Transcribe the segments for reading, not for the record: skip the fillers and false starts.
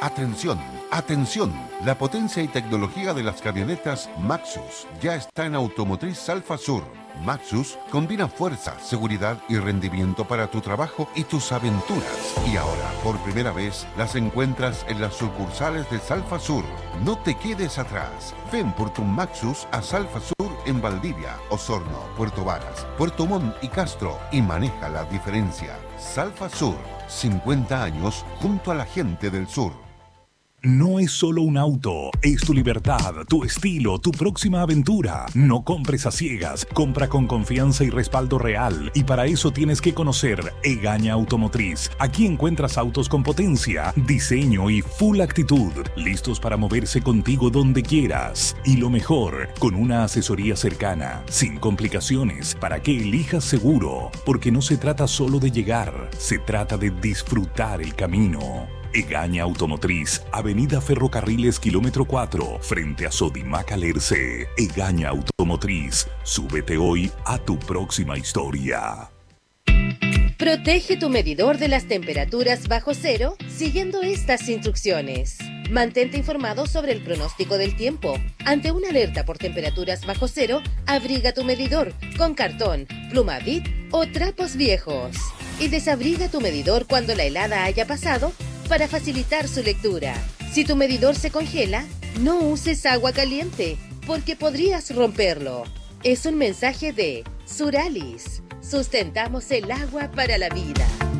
Atención, atención. La potencia y tecnología de las camionetas Maxus ya está en Automotriz Alfa Sur. Maxus combina fuerza, seguridad y rendimiento para tu trabajo y tus aventuras. Y ahora, por primera vez, las encuentras en las sucursales de Salfa Sur. No te quedes atrás. Ven por tu Maxus a Salfa Sur en Valdivia, Osorno, Puerto Varas, Puerto Montt y Castro y maneja la diferencia. Salfa Sur, 50 años junto a la gente del sur. No es solo un auto, es tu libertad, tu estilo, tu próxima aventura. No compres a ciegas, compra con confianza y respaldo real. Y para eso tienes que conocer Egaña Automotriz. Aquí encuentras autos con potencia, diseño y full actitud, listos para moverse contigo donde quieras. Y lo mejor, con una asesoría cercana, sin complicaciones, para que elijas seguro. Porque no se trata solo de llegar, se trata de disfrutar el camino. Egaña Automotriz, Avenida Ferrocarriles, kilómetro 4, frente a Sodimac Alerce. Egaña Automotriz, súbete hoy a tu próxima historia. Protege tu medidor de las temperaturas bajo cero siguiendo estas instrucciones. Mantente informado sobre el pronóstico del tiempo. Ante una alerta por temperaturas bajo cero, abriga tu medidor con cartón, pluma Bic o trapos viejos. Y desabriga tu medidor cuando la helada haya pasado para facilitar su lectura. Si tu medidor se congela, no uses agua caliente porque podrías romperlo. Es un mensaje de Suralis. Sustentamos el agua para la vida.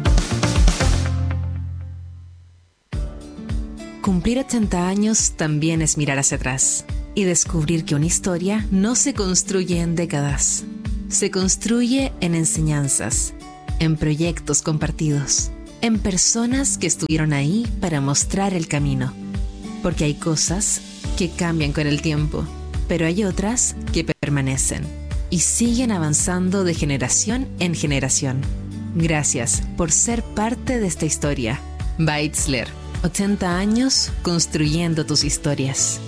Cumplir 80 años también es mirar hacia atrás y descubrir que una historia no se construye en décadas. Se construye en enseñanzas, en proyectos compartidos, en personas que estuvieron ahí para mostrar el camino. Porque hay cosas que cambian con el tiempo, pero hay otras que permanecen y siguen avanzando de generación en generación. Gracias por ser parte de esta historia. Beitzler, 80 años construyendo tus historias.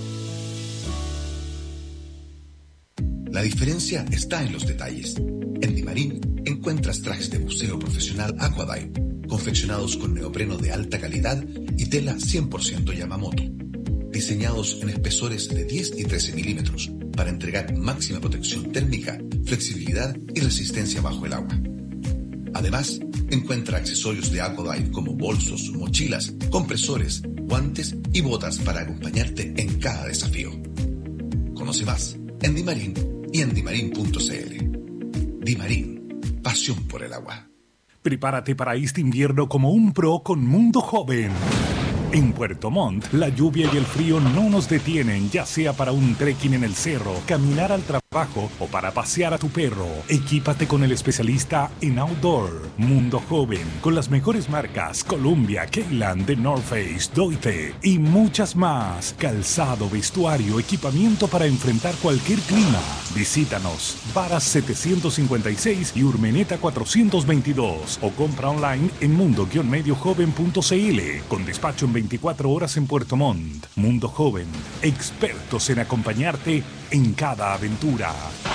La diferencia está en los detalles. En Dimarín encuentras trajes de buceo profesional Aquadive, confeccionados con neopreno de alta calidad y tela 100% Yamamoto, diseñados en espesores de 10 y 13 milímetros para entregar máxima protección térmica, flexibilidad y resistencia bajo el agua. Además, encuentra accesorios de Aquadive como bolsos, mochilas, compresores, guantes y botas para acompañarte en cada desafío. Conoce más en Dimarín y en dimarin.cl. Dimarín, pasión por el agua. Prepárate para este invierno como un pro con Mundo Joven. En Puerto Montt, la lluvia y el frío no nos detienen, ya sea para un trekking en el cerro, caminar al trabajo o para pasear a tu perro. Equípate con el especialista en outdoor. Mundo Joven, con las mejores marcas Columbia, Keyland, The North Face, Doite y muchas más. Calzado, vestuario, equipamiento para enfrentar cualquier clima. Visítanos, Varas 756 y Urmeneta 422 o compra online en mundo-mediojoven.cl con despacho en 24 horas en Puerto Montt. Mundo Joven, expertos en acompañarte en cada aventura.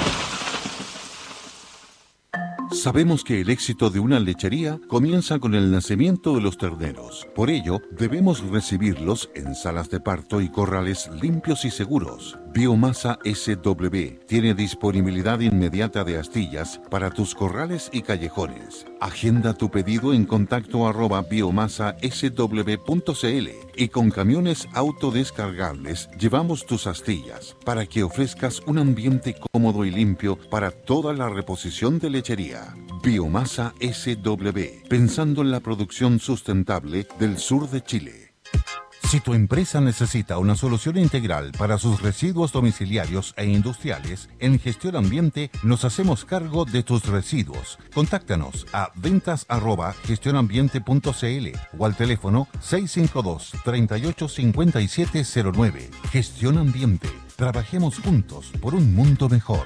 Sabemos que el éxito de una lechería comienza con el nacimiento de los terneros. Por ello, debemos recibirlos en salas de parto y corrales limpios y seguros. Biomasa SW tiene disponibilidad inmediata de astillas para tus corrales y callejones. Agenda tu pedido en contacto @biomasasw.cl y con camiones autodescargables llevamos tus astillas para que ofrezcas un ambiente cómodo y limpio para toda la reposición de lechería. Biomasa SW, pensando en la producción sustentable del sur de Chile. Si tu empresa necesita una solución integral para sus residuos domiciliarios e industriales, en Gestión Ambiente nos hacemos cargo de tus residuos. Contáctanos a ventas@gestionambiente.cl o al teléfono 652-385709. Gestión Ambiente. Trabajemos juntos por un mundo mejor.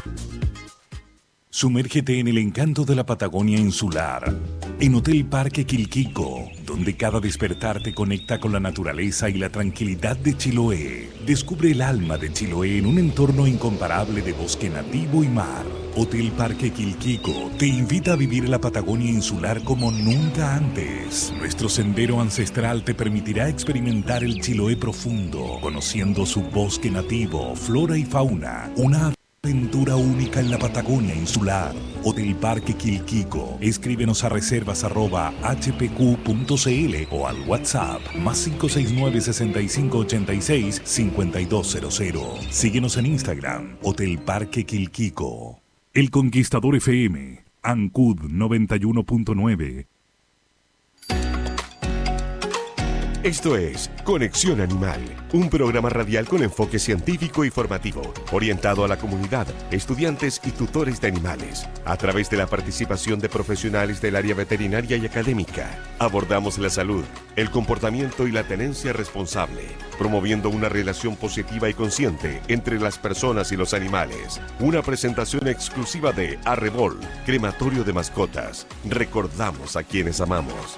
Sumérgete en el encanto de la Patagonia insular, en Hotel Parque Quilquico, donde cada despertar te conecta con la naturaleza y la tranquilidad de Chiloé. Descubre el alma de Chiloé en un entorno incomparable de bosque nativo y mar. Hotel Parque Quilquico te invita a vivir la Patagonia insular como nunca antes. Nuestro sendero ancestral te permitirá experimentar el Chiloé profundo, conociendo su bosque nativo, flora y fauna. Una aventura única en la Patagonia insular. Hotel Parque Quilquico. Escríbenos a reservas@hpq.cl o al WhatsApp +569 6586 5200. Síguenos en Instagram, Hotel Parque Quilquico. El Conquistador FM, Ancud 91.9. Esto es Conexión Animal, un programa radial con enfoque científico y formativo, orientado a la comunidad, estudiantes y tutores de animales. A través de la participación de profesionales del área veterinaria y académica, abordamos la salud, el comportamiento y la tenencia responsable, promoviendo una relación positiva y consciente entre las personas y los animales. Una presentación exclusiva de Arrebol, crematorio de mascotas. Recordamos a quienes amamos.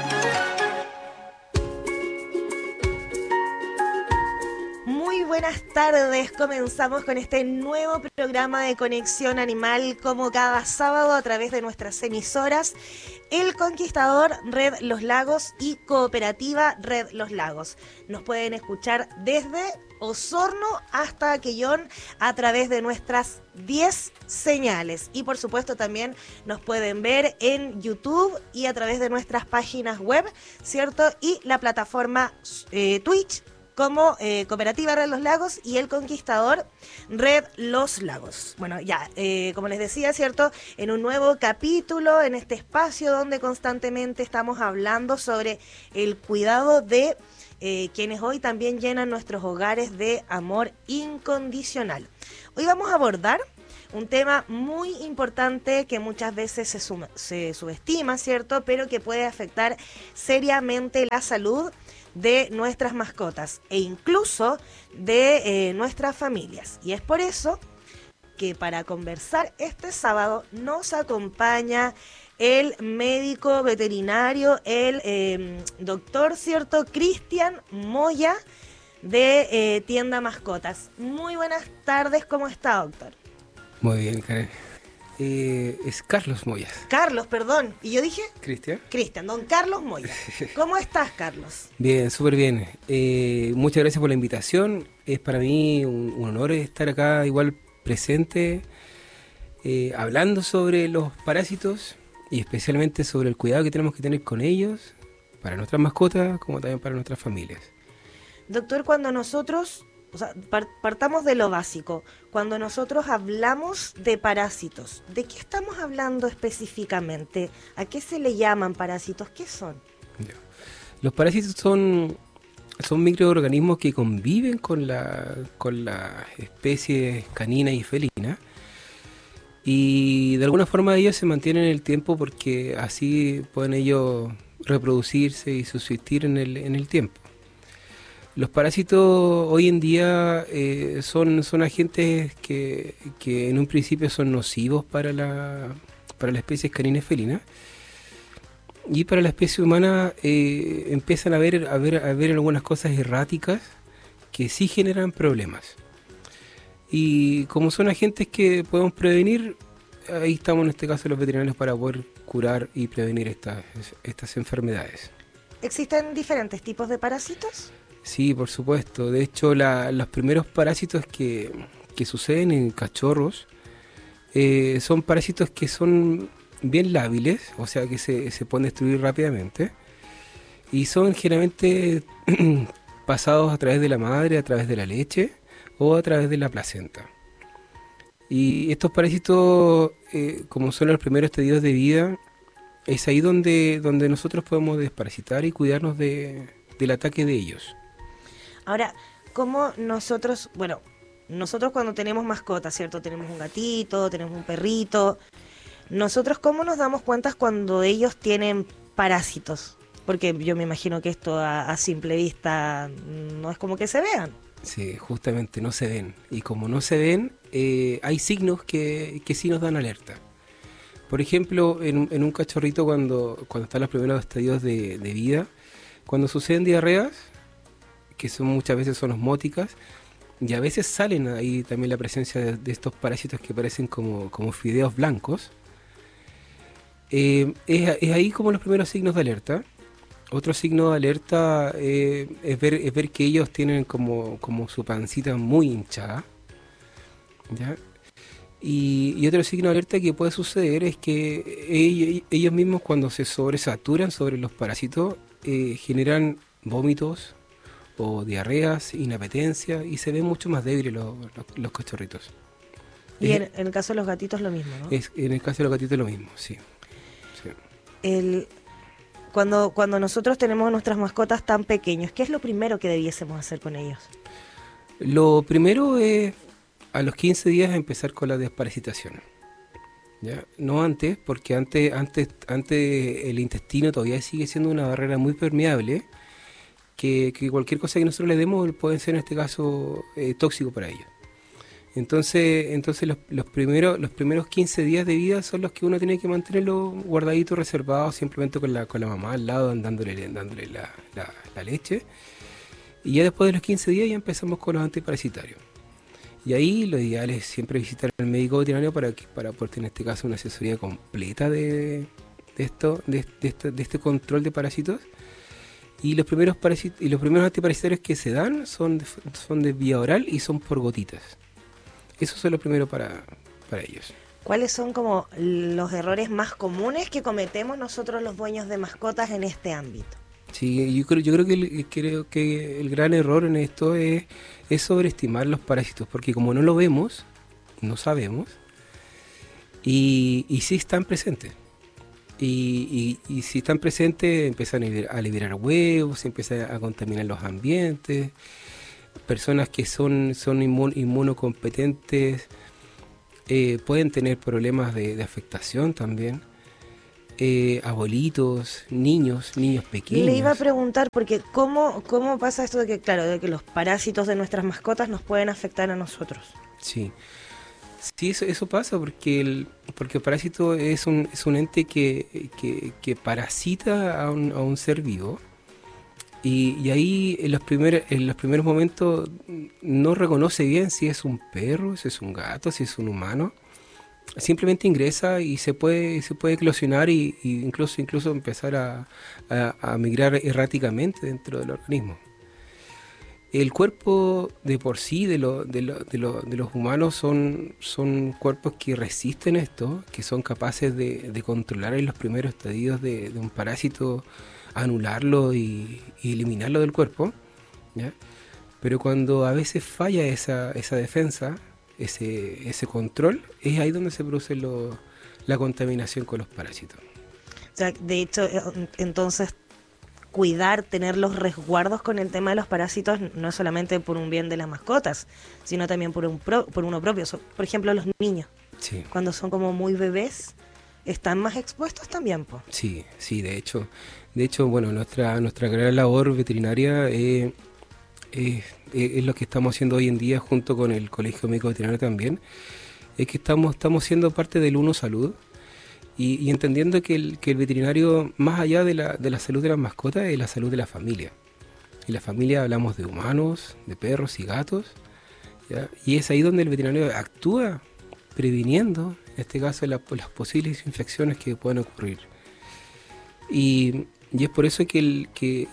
Buenas tardes, comenzamos con este nuevo programa de Conexión Animal como cada sábado a través de nuestras emisoras El Conquistador, Red Los Lagos y Cooperativa Red Los Lagos. Nos pueden escuchar desde Osorno hasta Aquellón a través de nuestras 10 señales y por supuesto también nos pueden ver en YouTube y a través de nuestras páginas web, ¿cierto? Y la plataforma Twitch como Cooperativa Red Los Lagos y El Conquistador Red Los Lagos. Bueno, ya, como les decía, ¿cierto? En un nuevo capítulo, en este espacio donde constantemente estamos hablando sobre el cuidado de quienes hoy también llenan nuestros hogares de amor incondicional. Hoy vamos a abordar un tema muy importante que muchas veces se subestima, ¿cierto? Pero que puede afectar seriamente la salud de nuestras mascotas e incluso de nuestras familias. Y es por eso que para conversar este sábado nos acompaña el médico veterinario, el doctor, ¿cierto? Cristian Moya de Tienda Mascotas. Muy buenas tardes, ¿cómo está, doctor? Muy bien, Karen. Es Carlos Moya. Carlos, perdón. ¿Y yo dije? Cristian. Cristian, don Carlos Moya. ¿Cómo estás, Carlos? Bien, súper bien. Muchas gracias por la invitación. Es para mí un honor estar acá igual presente, hablando sobre los parásitos y especialmente sobre el cuidado que tenemos que tener con ellos, para nuestras mascotas como también para nuestras familias. Doctor, cuando nosotros... O sea, partamos de lo básico. Cuando nosotros hablamos de parásitos, ¿de qué estamos hablando específicamente? ¿A qué se le llaman parásitos? ¿Qué son? Los parásitos son microorganismos que conviven con la especie canina y felina. Y de alguna forma ellos se mantienen en el tiempo porque así pueden ellos reproducirse y subsistir en el tiempo. Los parásitos hoy en día son agentes que en un principio son nocivos para la especie canina y felina, y para la especie humana empiezan a ver algunas cosas erráticas que sí generan problemas. Y como son agentes que podemos prevenir, ahí estamos en este caso los veterinarios para poder curar y prevenir estas enfermedades. ¿Existen diferentes tipos de parásitos? Sí, por supuesto. De hecho, los primeros parásitos que suceden en cachorros son parásitos que son bien lábiles, o sea que se pueden destruir rápidamente, y son generalmente pasados a través de la madre, a través de la leche o a través de la placenta. Y estos parásitos, como son los primeros estadios de vida, es ahí donde nosotros podemos desparasitar y cuidarnos del ataque de ellos. Ahora, ¿cómo nosotros cuando tenemos mascotas, ¿cierto? Tenemos un gatito, tenemos un perrito. ¿Nosotros cómo nos damos cuenta cuando ellos tienen parásitos? Porque yo me imagino que esto a simple vista no es como que se vean. Sí, justamente no se ven. Y como no se ven, hay signos que sí nos dan alerta. Por ejemplo, en un cachorrito cuando están los primeros estadios de vida, cuando suceden diarreas, que muchas veces son osmóticas, y a veces salen ahí también la presencia de estos parásitos que parecen como fideos blancos. Es ahí como los primeros signos de alerta. Otro signo de alerta es ver que ellos tienen como su pancita muy hinchada, ¿ya? Y otro signo de alerta que puede suceder es que ellos mismos, cuando se sobresaturan sobre los parásitos, generan vómitos o diarreas, inapetencia, y se ven mucho más débiles los cachorritos. Y en el caso de los gatitos lo mismo, ¿no? En el caso de los gatitos lo mismo, sí. Cuando nosotros tenemos nuestras mascotas tan pequeños, ¿qué es lo primero que debiésemos hacer con ellos? Lo primero es a los 15 días empezar con la desparasitación, ¿ya? No antes, porque antes el intestino todavía sigue siendo una barrera muy permeable, que cualquier cosa que nosotros le demos puede ser en este caso tóxico para ellos. Entonces los primeros 15 días de vida son los que uno tiene que mantenerlo guardadito, reservado, simplemente con la mamá al lado, dándole la leche. Y ya después de los 15 días ya empezamos con los antiparasitarios. Y ahí lo ideal es siempre visitar al médico veterinario para poder tener en este caso una asesoría completa de este control de parásitos. Y los primeros antiparasitarios que se dan son de vía oral y son por gotitas. Eso es lo primero para ellos. ¿Cuáles son como los errores más comunes que cometemos nosotros los dueños de mascotas en este ámbito? Sí, yo creo que el gran error en esto es sobreestimar los parásitos, porque como no lo vemos, no sabemos, y sí están presentes. Y si están presentes, empiezan a liberar huevos, empiezan a contaminar los ambientes. Personas que son inmunocompetentes pueden tener problemas de afectación también. Abuelitos, niños pequeños. Le iba a preguntar, porque ¿cómo pasa esto de que los parásitos de nuestras mascotas nos pueden afectar a nosotros? Sí, eso pasa porque el parásito es un ente que parasita a un ser vivo. Y ahí en los primeros momentos no reconoce bien si es un perro, si es un gato, si es un humano. Simplemente ingresa y se puede eclosionar y incluso empezar a migrar erráticamente dentro del organismo. El cuerpo de por sí de los humanos son cuerpos que resisten esto, que son capaces de controlar en los primeros estadios de un parásito, anularlo y eliminarlo del cuerpo, ¿ya? Pero cuando a veces falla esa defensa, ese control, es ahí donde se produce la contaminación con los parásitos. O sea, de hecho, entonces cuidar, tener los resguardos con el tema de los parásitos no es solamente por un bien de las mascotas, sino también por uno propio. Por ejemplo, los niños, sí, cuando son como muy bebés, están más expuestos también, po. Sí, de hecho, bueno, nuestra gran labor veterinaria es lo que estamos haciendo hoy en día junto con el Colegio Médico Veterinario también, es que estamos siendo parte del Uno Salud y entendiendo que el veterinario, más allá de la salud de las mascotas, es la salud de la familia. En la familia hablamos de humanos, de perros y gatos, ¿ya? Y es ahí donde el veterinario actúa previniendo, en este caso, las posibles infecciones que pueden ocurrir. Y es por eso que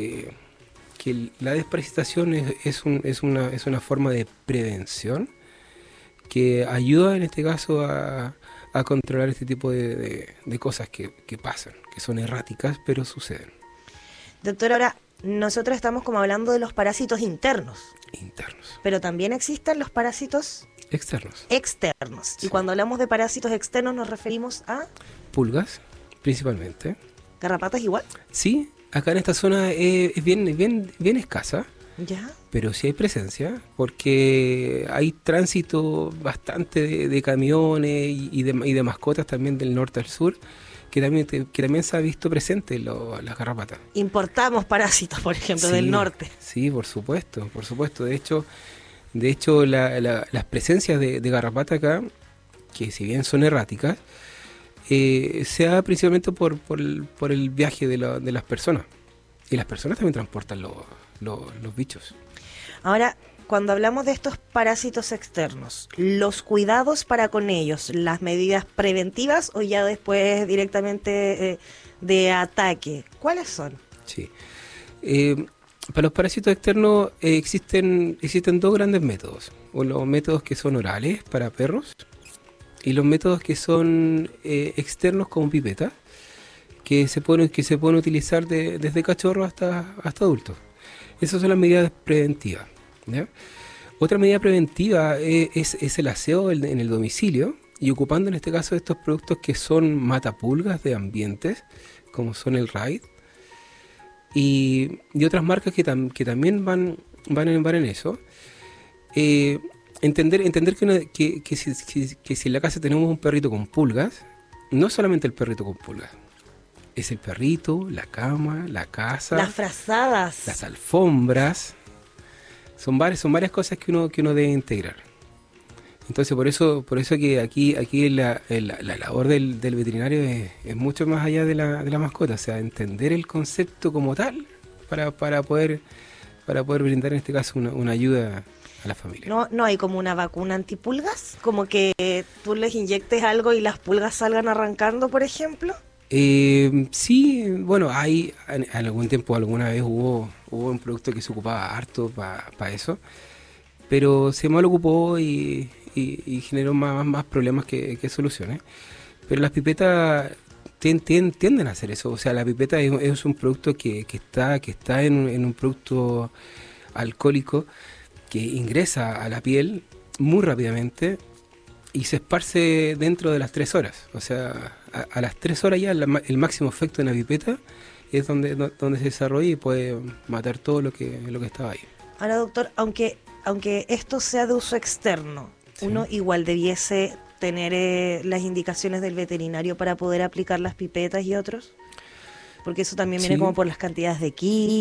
la desparasitación es una forma de prevención que ayuda en este caso a controlar este tipo de cosas que pasan, que son erráticas, pero suceden. Doctor, ahora nosotros estamos como hablando de los parásitos internos. Pero también existen los parásitos externos. Sí. Y cuando hablamos de parásitos externos nos referimos a pulgas, principalmente. ¿Garrapatas igual? Sí, acá en esta zona es bien escasa. ¿Ya? Pero sí hay presencia, porque hay tránsito bastante de camiones y de mascotas también del norte al sur, que también se ha visto presente las garrapatas. Importamos parásitos, por ejemplo, sí, del norte. Sí, por supuesto. De hecho las presencias de garrapata acá, que si bien son erráticas, se da principalmente por el viaje de las personas. Y las personas también transportan los bichos. Ahora, cuando hablamos de estos parásitos externos, los cuidados para con ellos, las medidas preventivas o ya después directamente de ataque, ¿cuáles son? Sí. Para los parásitos externos existen dos grandes métodos. O los métodos que son orales para perros y los métodos que son externos como pipeta, que se pueden utilizar desde cachorro hasta adultos. Esas son las medidas preventivas, ¿ya? Otra medida preventiva es el aseo en el domicilio y ocupando en este caso estos productos que son matapulgas de ambientes, como son el Raid y otras marcas que también van en eso. Entender que si en la casa tenemos un perrito con pulgas, no solamente el perrito con pulgas, es el perrito, la cama, la casa, las frazadas, las alfombras, son varias cosas que uno debe integrar. Entonces por eso que aquí la labor del veterinario es mucho más allá de la mascota, o sea, entender el concepto como tal para poder brindar en este caso una ayuda a la familia. No hay como una vacuna antipulgas, como que tú les inyectes algo y las pulgas salgan arrancando, por ejemplo. Sí, bueno, hay en algún tiempo, alguna vez hubo un producto que se ocupaba harto para eso, pero se mal ocupó y generó más problemas que soluciones. Pero las pipetas tienden a hacer eso, o sea, la pipeta es un producto que está en un producto alcohólico que ingresa a la piel muy rápidamente y se esparce dentro de las 3 horas. O sea, a las 3 horas ya el máximo efecto de la pipeta es donde se desarrolla y puede matar todo lo que estaba ahí. Ahora, doctor, aunque esto sea de uso externo, sí, uno igual debiese tener las indicaciones del veterinario para poder aplicar las pipetas y otros, porque eso también viene como por las cantidades de kilos.